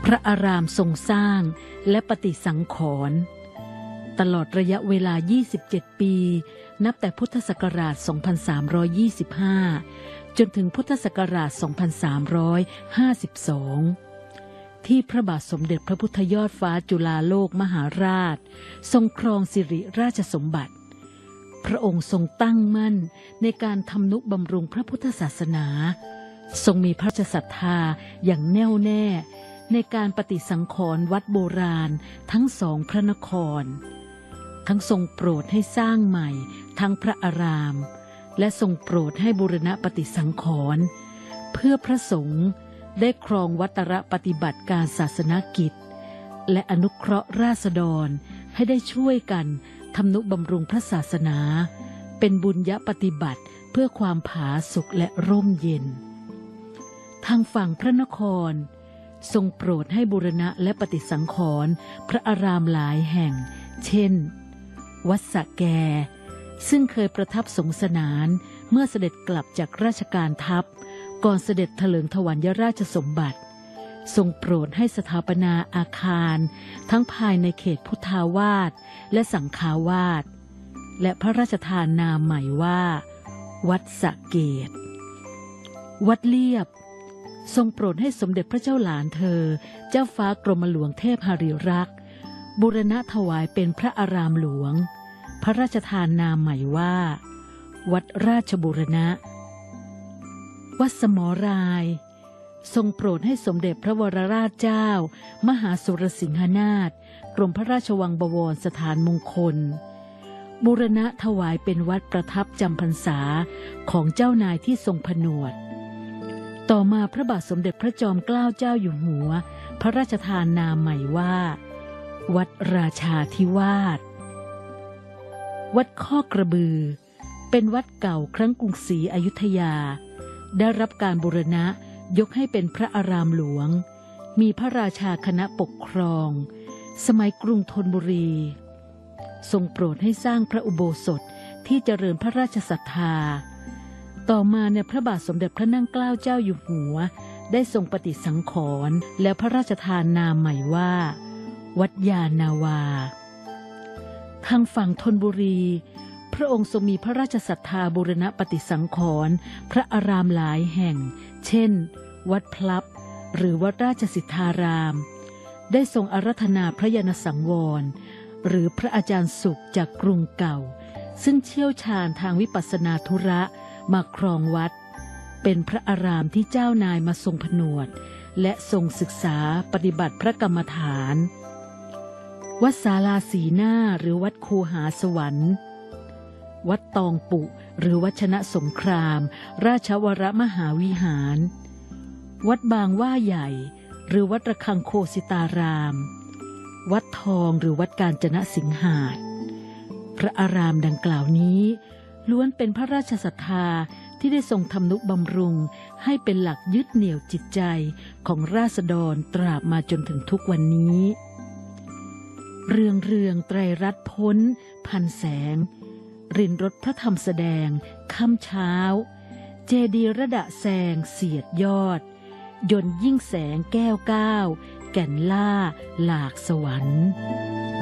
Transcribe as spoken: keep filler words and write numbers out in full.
ระอารามทรงสร้างและปฏิสังขรณ์ตลอดระยะเวลายี่สิบเจ็ดปีนับแต่พุทธศักราชสองพันสามร้อยยี่สิบห้าจนถึงพุทธศักราชสองพันสามร้อยห้าสิบสองที่พระบาทสมเด็จพระพุทธยอดฟ้าจุฬาโลกมหาราชทรงครองสิริราชสมบัติพระองค์ทรงตั้งมั่นในการทำนุบำรุงพระพุทธศาสนาทรงมีพระราชศรัทธาอย่างแน่วแน่ในการปฏิสังขรณ์วัดโบราณทั้งสองพระนครทั้งทรงโปรดให้สร้างใหม่ทั้งพระอารามและทรงโปรดให้บูรณะปฏิสังขรณ์เพื่อพระสงฆ์ได้ครองวัตรปฏิบัติการศาสนกิจและอนุเคราะห์ราษฎรให้ได้ช่วยกันทำนุบำรุงพระศาสนาเป็นบุญญปฏิบัติเพื่อความผาสุกและร่มเย็นทางฝั่งพระนครทรงโปรดให้บูรณะและปฏิสังขรณ์พระอารามหลายแห่งเช่นวัดสะแกซึ่งเคยประทับสงสนานเมื่อเสด็จกลับจากราชการทัพก่อนเสด็จเถลิงถวัลยราชสมบัติทรงโปรดให้สถาปนาอาคารทั้งภายในเขตพุทธาวาสและสังฆาวาสและพระราชทานนามใหม่ว่าวัดสะเกษวัดเลียบทรงโปรดให้สมเด็จพระเจ้าหลานเธอเจ้าฟ้ากรมหลวงเทพหฤรักษ์บูรณะถวายเป็นพระอารามหลวงพระราชทานนามใหม่ว่าวัดราชบูรณะวัดสมรายทรงโปรดให้สมเด็จพระวรราชเจ้ามหาสุรสิงหนาถกรมพระราชวังบวรสถานมงคลบูรณะถวายเป็นวัดประทับจำพรรษาของเจ้านายที่ทรงผนวดต่อมาพระบาทสมเด็จพระจอมเกล้าเจ้าอยู่หัวพระราชทานนามใหม่ว่าวัดราชาธิวาสวัดข้อกระบือเป็นวัดเก่าครั้งกรุงศรีอยุธยาได้รับการบูรณะยกให้เป็นพระอารามหลวงมีพระราชาคณะปกครองสมัยกรุงธนบุรีทรงโปรดให้สร้างพระอุโบสถที่เจริญพระราชศรัทธาต่อมาในพระบาทสมเด็จพระนั่งเกล้าเจ้าอยู่หัวได้ทรงปฏิสังขรณ์และพระราชทานนามใหม่ว่าวัดยานาวาทางฝั่งธนบุรีพระองค์ทรงมีพระราชศรัทธาบูรณะปฏิสังขรณ์พระอารามหลายแห่งเช่นวัดพลับหรือวัดราชสิทธารามได้ทรงอาราธนาพระยานสังวรหรือพระอาจารย์สุขจากกรุงเก่าซึ่งเชี่ยวชาญทางวิปัสสนาธุระมาครองวัดเป็นพระอารามที่เจ้านายมาทรงผนวดและทรงศึกษาปฏิบัติพระกรรมฐานวัดศาลาสีหน้าหรือวัดคูหาสวรรค์วัดตองปุหรือวัดชนะสงครามราชวรมหาวิหารวัดบางว่าใหญ่หรือวัดระฆังโคสิตารามวัดทองหรือวัดกาญจนสิงหาสน์พระอารามดังกล่าวนี้ล้วนเป็นพระราชศรัทธาที่ได้ทรงทำนุบำรุงให้เป็นหลักยึดเหนี่ยวจิตใจของราษฎรตราบมาจนถึงทุกวันนี้เรืองเรืองไตรรัตน์พ้นพันแสงรินรถพระธรรมแสดงค่ำเช้าเจดีย์ระดะแสงเสียดยอดยนต์ยิ่งแสงแก้วก้าวแก่นล่าหลากสวรรค์